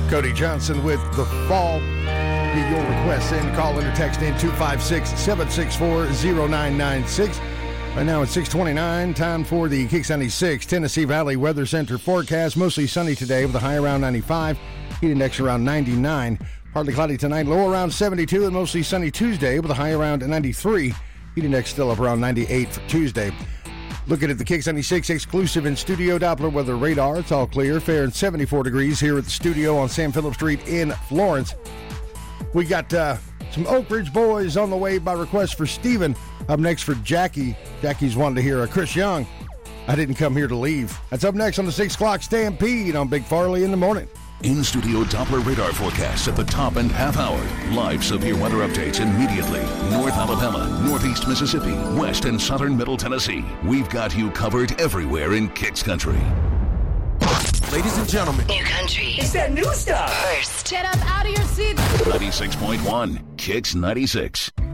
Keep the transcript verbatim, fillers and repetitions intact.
Cody Johnson with The Fall. Get your requests in. Call in or text in two five six, seven six four, zero nine nine six. Right now it's six twenty-nine. Time for the Kicks ninety-six Tennessee Valley Weather Center forecast. Mostly sunny today with a high around ninety-five. Heat index around ninety-nine. Partly cloudy tonight, low around seventy-two, and mostly sunny Tuesday with a high around ninety-three. Heat index still up around ninety-eight for Tuesday. Looking at the Kicks ninety-six exclusive in studio Doppler weather radar. It's all clear. Fair and seventy-four degrees here at the studio on Sam Phillips Street in Florence. We got uh, some Oak Ridge boys on the way by request for Steven. Up next for Jackie. Jackie's wanted to hear uh, Chris Young. I didn't come here to leave. That's up next on the six o'clock Stampede on Big Farley in the morning. In-studio Doppler radar forecasts at the top and half hour. Live severe weather updates immediately. North Alabama, Northeast Mississippi, West and Southern Middle Tennessee. We've got you covered everywhere in Kicks Country. Ladies and gentlemen. New country. It's that new stuff. First. Get up out of your seats. ninety-six point one Kicks ninety-six.